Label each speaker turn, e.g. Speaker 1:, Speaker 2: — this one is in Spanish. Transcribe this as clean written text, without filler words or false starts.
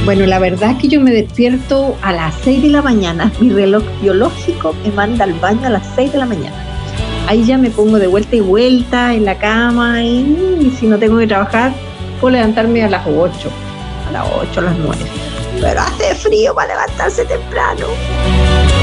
Speaker 1: Bueno, la verdad es que yo me despierto a las 6 de la mañana. Mi reloj biológico me manda al baño a las 6 de la mañana. Ahí ya me pongo de vuelta y vuelta en la cama y si no tengo que trabajar, puedo levantarme a las 8, a las 8, a las 9. Pero hace frío para levantarse temprano.